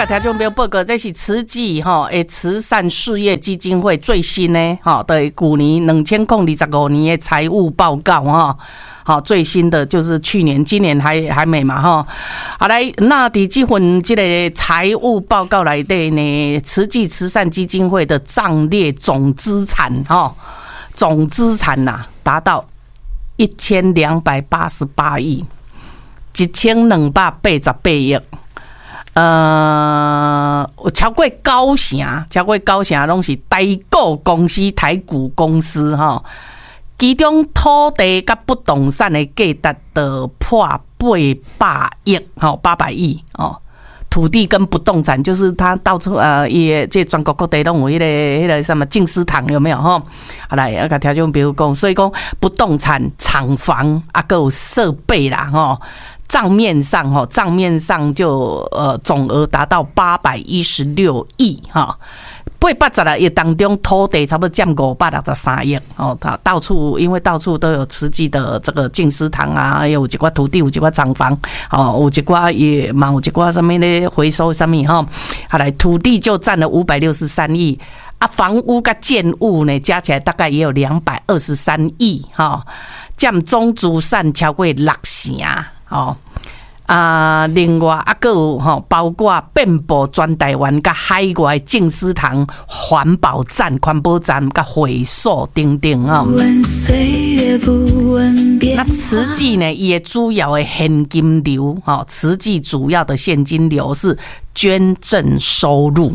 甲听众朋友报告，这是慈济的慈善事业基金会最新的的去年2025年的财务报告好，最新的就是去年，今年还没嘛好来，那伫这份这个财务报告内底呢，慈济慈善基金会的账列总资产总资产达到1288亿，1288亿。超过九成拢是台股公司、台股公司其中土地甲不动产的价值就破800亿，800亿土地跟不动产就是它到处也这全国各地拢有迄个什么净思堂有没有好来要甲听众比如讲，所以讲不动产、厂房还有设备啦账面上就总额达到816亿810亿当中，土地差不多占563亿它到处因为到处都有慈济的这个净思堂还有一寡土地，有一寡厂房有一寡也嘛有一寡什么咧回收什么好来土地就占了563亿房屋跟建物呢加起来大概也有223亿占总资产超过6成另外还有包括遍布全台湾甲海外净思堂、环保站、甲会所等等那慈济呢，伊的主要的现金流慈济主要的现金流是捐赠收入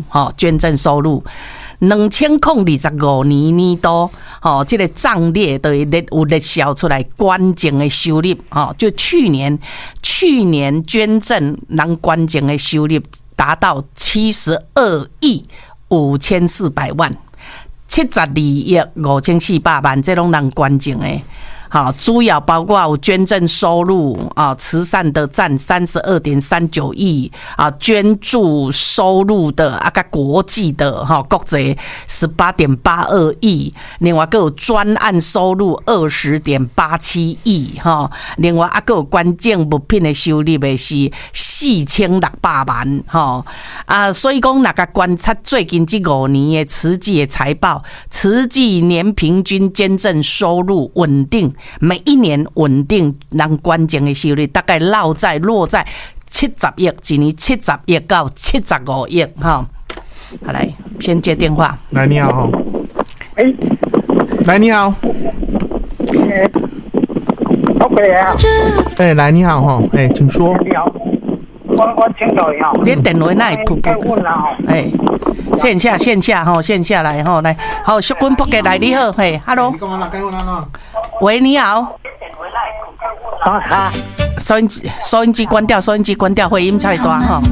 2025年度这个账列都有列销出来关键的收入就去年捐赠人关键的收入达到72亿5400万，72亿5400万，这拢人关键的。主要包括有捐赠收入慈善的占32.39亿捐助收入的甲国际的国际18.82亿，另外还有专案收入20.87亿另外还有关键物品的收入的是4600万所以讲那个观察最近这5年的慈济的财报，慈济年平均捐赠收入稳定。每一年稳定人关键的收入大概落在70亿，一年70亿到75亿好来先接电话。 来你好来你好来你好请说。 你好，我请教一下， 你电话哪会噗线下来来好，淑君仆给来你好，hello， 喂，你好。收音机关掉，回音太大